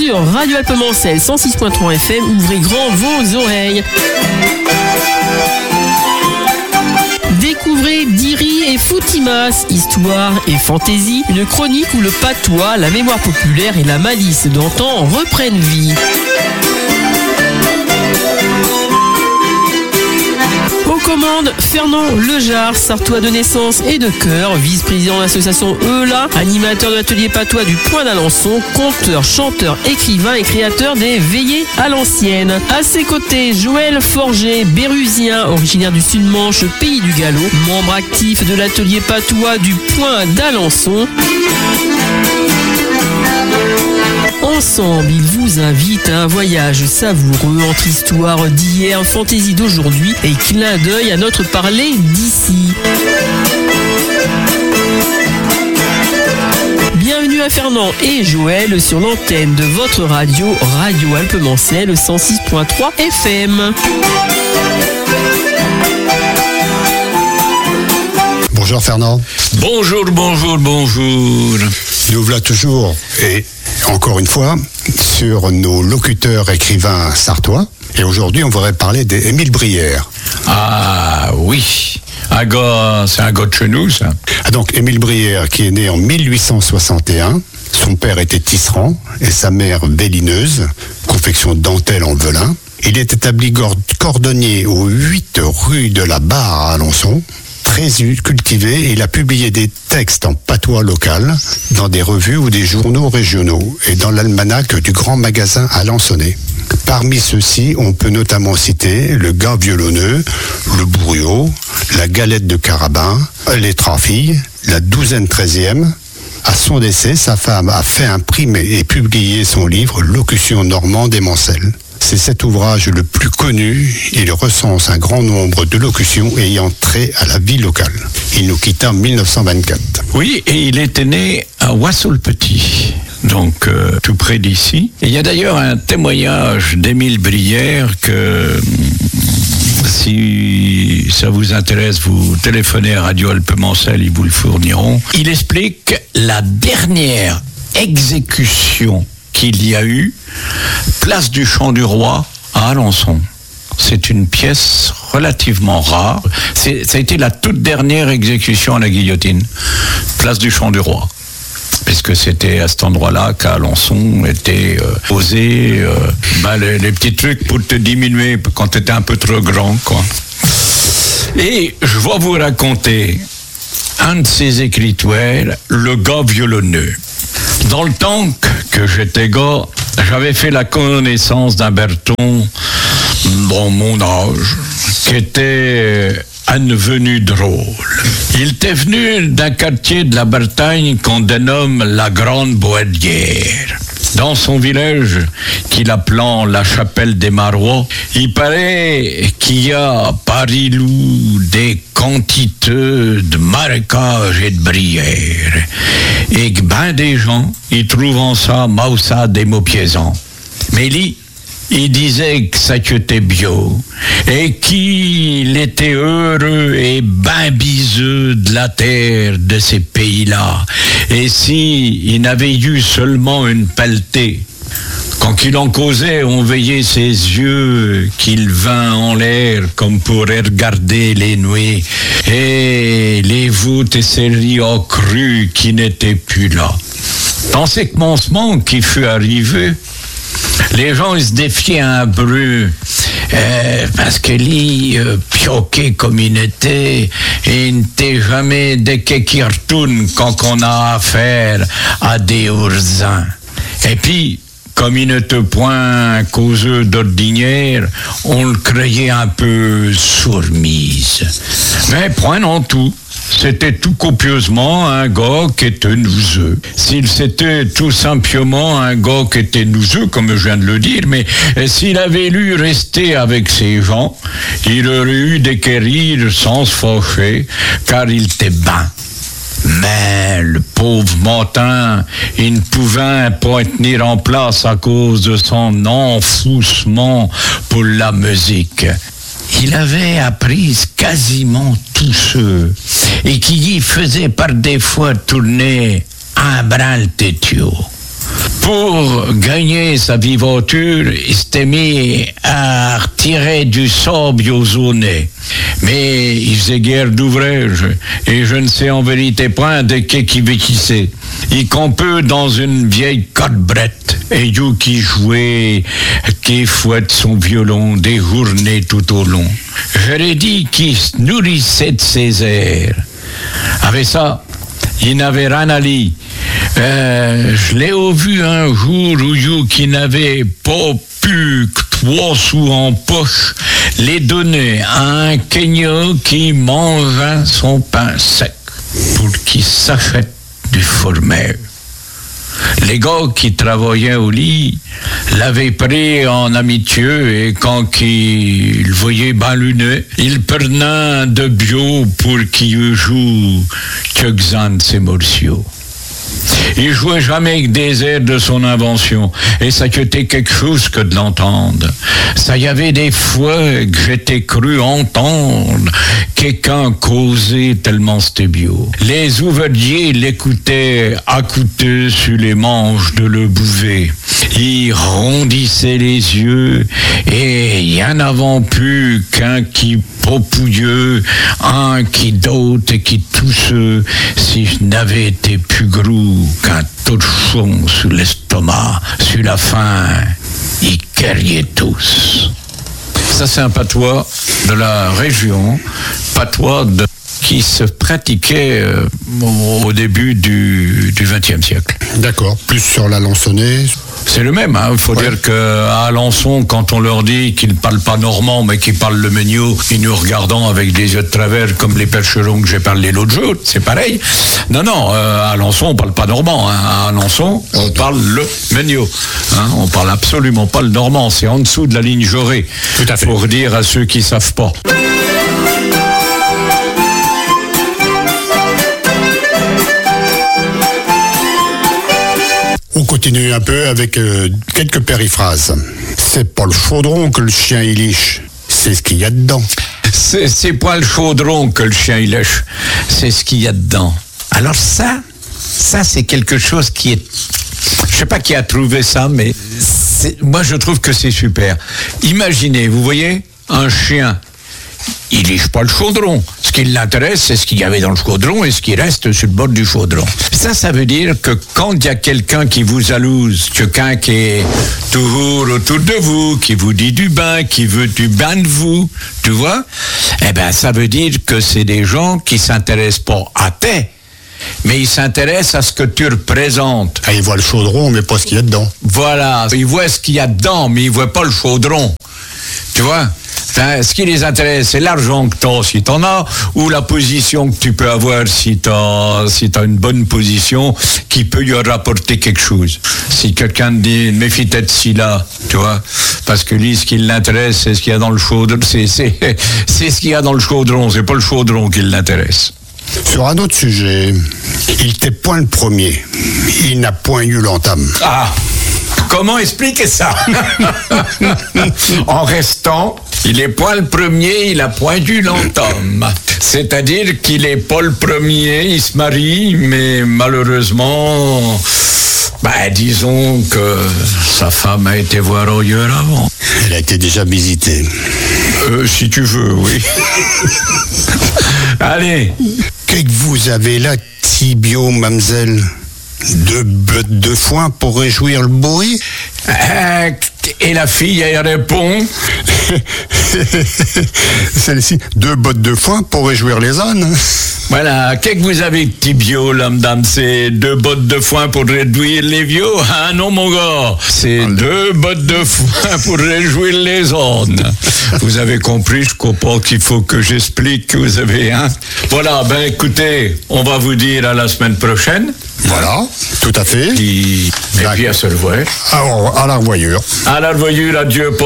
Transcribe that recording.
sur Radio Alpemancel 106.3 FM. Ouvrez grand vos oreilles. Découvrez Diri et Foutimas, histoire et fantaisie, une chronique où le patois, la mémoire populaire et la malice d'antan reprennent vie. Aux commandes, Fernand Lejar, sartois de naissance et de cœur, vice-président de l'association EULA, animateur de l'atelier patois du Point d'Alençon, conteur, chanteur, écrivain et créateur des Veillées à l'ancienne. À ses côtés, Joël Forger, bérusien, originaire du Sud-Manche, pays du Gallo, membre actif de l'atelier patois du Point d'Alençon. Ensemble, ils vous invitent à un voyage savoureux entre histoire d'hier, fantaisie d'aujourd'hui et clin d'œil à notre parler d'ici. Bienvenue à Fernand et Joël sur l'antenne de votre radio, Radio Alpemancel 106.3 FM. Bonjour Fernand. Bonjour. Nous voilà toujours, et encore une fois, sur nos locuteurs écrivains sartois. Et aujourd'hui, on voudrait parler d'Émile Brière. Ah oui, c'est un gars de chez nous, ça. Donc Émile Brière, qui est né en 1861. Son père était tisserand et sa mère vélineuse, confection de dentelle en velin. Il est établi cordonnier aux 8 rue de la Barre à Alençon. Très cultivé, il a publié des textes en patois local dans des revues ou des journaux régionaux et dans l'almanach du grand magasin alençonnais. Parmi ceux-ci, on peut notamment citer le gars violonneux, le bourriot, la galette de carabin, les trafilles, la douzaine 13e. À son décès, sa femme a fait imprimer et publier son livre Locution normande et mancelle. C'est cet ouvrage le plus connu. Il recense un grand nombre de locutions ayant trait à la vie locale. Il nous quitta en 1924. Oui, et il était né à Oisseau-le-Petit, donc tout près d'ici. Et il y a d'ailleurs un témoignage d'Émile Brière que, si ça vous intéresse, vous téléphonez à Radio Alpemancel, ils vous le fourniront. Il explique la dernière exécution qu'il y a eu, place du Champ du Roi à Alençon. C'est une pièce relativement rare. Ça a été la toute dernière exécution à la guillotine, place du Champ du Roi. Puisque c'était à cet endroit-là qu'à Alençon étaient posés les petits trucs pour te diminuer quand tu étais un peu trop grand, quoi. Et je vais vous raconter un de ses écritoires, le gars violonneux. Dans le temps que j'étais gars, j'avais fait la connaissance d'un Berton, dans mon âge, qui était un venu drôle. Il était venu d'un quartier de la Bretagne qu'on dénomme la Grande Boidière. Dans son village, qu'il appelant la Chapelle des Marois, il paraît qu'il y a Paris-Loup des quantités de marécages et de bruyères. Et que ben des gens, ils trouvent ça maussade et maupiaisant. Mais lui, il disait que ça était bio et qu'il était heureux et ben biseux de la terre de ces pays-là. Et si il n'avait eu seulement une pelletée, quand il en causait, on veillait ses yeux qu'il vint en l'air comme pour regarder les nuées et les voûtes et ses rios crus qui n'étaient plus là. Dans ces commencements qui fut arrivé, les gens ils se défiaient un peu parce que lui, pioqué comme il était, il n'était jamais de qui retourne quand on a affaire à des oursins. Et puis, comme il n'était point causeux d'ordinaire, on le croyait un peu sourmise. Mais prenons tout. C'était tout copieusement un gars qui était nouseux. S'il c'était tout simplement un gars qui était nouseux, comme je viens de le dire, mais s'il avait lu rester avec ces gens, il aurait eu des querelles sans se fâcher, car il était ben. Mais le pauvre Montin, il ne pouvait pas tenir en place à cause de son enfouissement pour la musique. Il avait appris quasiment tous ceux et qui y faisait par des fois tourner un brin le tétio. Pour gagner sa vivature, il s'était mis à retirer du sable ozonné. Mais il faisait guère d'ouvrage, et je ne sais en vérité point de qui vétissait. Il campait dans une vieille cotte-brette, et you qui jouait, qui fouette son violon des journées tout au long. Je l'ai dit qu'il se nourrissait de ses airs. Avec ça, il n'avait rien à lire. Je l'ai vu un jour où you qui n'avait pas pu que 3 sous en poche les donner à un Kenya qui mangeait son pain sec pour qu'il s'achète du fromage. Les gars qui travaillaient au lit l'avaient pris en amitié et quand ils voyaient ben luné, ils prenaient de bio pour qu'il joue quelques-uns de ses morceaux. Il jouait jamais avec des airs de son invention, et ça était quelque chose que de l'entendre. Ça y avait des fois que j'étais cru entendre quelqu'un causer tellement c'était bio. Les ouvriers l'écoutaient accoutés sur les manches de le bouvet. Ils rondissaient les yeux, et il y en avait plus qu'un qui popouilleux, un qui dote et qui tousseux, si je n'avais été plus gros qu'un torchon sous l'estomac, sur la faim, ils criaient tous. Ça, c'est un patois de la région, patois qui se pratiquait au début du XXe siècle. D'accord, plus sur l'Alençonnais. C'est le même, hein. Il faut dire qu'à Alençon, quand on leur dit qu'ils ne parlent pas normand, mais qu'ils parlent le Megnaud, ils nous regardant avec des yeux de travers, comme les percherons que j'ai parlé l'autre jour, c'est pareil. Non, à Alençon, on parle pas normand, hein. À Alençon, on parle le Megnaud. Hein. On parle absolument pas le normand, c'est en dessous de la ligne Jaurès. Tout à fait. Pour dire à ceux qui savent pas. On continue un peu avec quelques périphrases. C'est pas le chaudron que le chien il liche, c'est ce qu'il y a dedans. C'est pas le chaudron que le chien il lèche, c'est ce qu'il y a dedans. Alors ça c'est quelque chose qui est... Je sais pas qui a trouvé ça, mais moi je trouve que c'est super. Imaginez, vous voyez, un chien, il liche pas le chaudron. Ce qui l'intéresse, c'est ce qu'il y avait dans le chaudron et ce qui reste sur le bord du chaudron. Ça veut dire que quand il y a quelqu'un qui vous jalouse, quelqu'un qui est toujours autour de vous, qui vous dit du bien, qui veut du bien de vous, tu vois, eh ben, ça veut dire que c'est des gens qui s'intéressent pas à tes, mais ils s'intéressent à ce que tu représentes. Ah, ils voient le chaudron, mais pas ce qu'il y a dedans. Voilà, ils voient ce qu'il y a dedans, mais ils voient pas le chaudron. Tu vois? Ce qui les intéresse, c'est l'argent que tu as, si tu en as, ou la position que tu peux avoir si tu as une bonne position qui peut lui rapporter quelque chose. Si quelqu'un te dit, méfie-toi de ci-là, tu vois, parce que lui, ce qui l'intéresse, c'est ce qu'il y a dans le chaudron, c'est ce qu'il y a dans le chaudron, c'est pas le chaudron qui l'intéresse. Sur un autre sujet, il n'était point le premier. Il n'a point eu l'entame. Ah, comment expliquer ça? En restant, il n'est pas le premier, il a point eu l'entame. C'est-à-dire qu'il n'est pas le premier, il se marie, mais malheureusement, disons que sa femme a été voir ailleurs avant. Elle a été déjà visitée. Si tu veux, oui. Allez. Qu'est-ce que vous avez là, Tibio, mamselle? 2 bottes de foin pour réjouir le bourri? Et la fille, elle répond... Celle-ci, 2 bottes de foin pour réjouir les ânes. Voilà, qu'est-ce que vous avez, Tibio, l'homme-dame? C'est 2 bottes de foin pour réduire les vieux? Ah non, mon gars, c'est 2 bottes de foin pour réjouir les ânes. Vous avez compris, je comprends qu'il faut que j'explique que vous avez, hein? Voilà, écoutez, on va vous dire à la semaine prochaine. Voilà, tout à fait. Et puis à se revoir. Alors, à la revoyure. À la revoyure, adieu.